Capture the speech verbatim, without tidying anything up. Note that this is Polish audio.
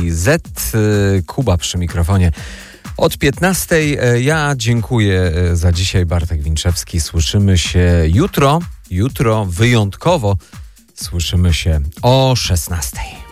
Z. Kuba przy mikrofonie od piętnastej. Ja dziękuję za dzisiaj, Bartek Winczewski. Słyszymy się jutro. Jutro wyjątkowo słyszymy się o szesnastej.